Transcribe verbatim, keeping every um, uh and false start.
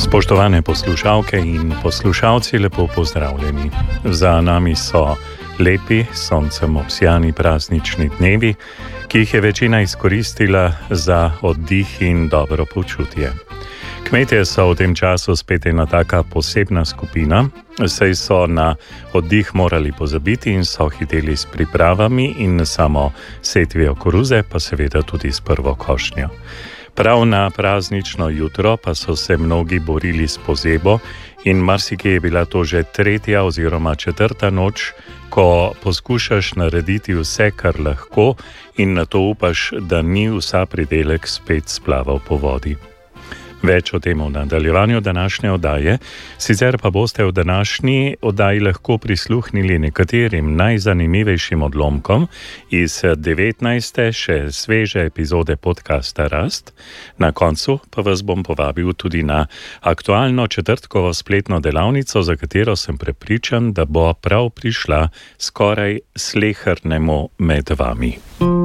Spoštovane poslušalke in poslušalci, lepo pozdravljeni. Za nami so lepi, soncem obsijani praznični dnevi, ki jih je večina izkoristila za oddih in dobro počutje. Kmetje so v tem času spet ena taka posebna skupina, saj so na oddih morali pozabiti in so hiteli s pripravami in samo setvijo koruze, pa seveda tudi s prvo košnjo. Prav na praznično jutro pa so se mnogi borili s pozebo in marsikje je bila to že tretja oziroma četrta noč, ko poskušaš narediti vse, kar lahko in na to upaš, da ni vsa pridelek spet splaval po vodi. Več o tem v nadaljevanju današnje oddaje, sicer pa boste v današnji oddaji lahko prisluhnili nekaterim najzanimivejšim odlomkom iz devetnajste še sveže epizode podcasta Rast. Na koncu pa vas bom povabil tudi na aktualno četrtkovo spletno delavnico, za katero sem prepričan, da bo prav prišla skoraj slehernemu med vami.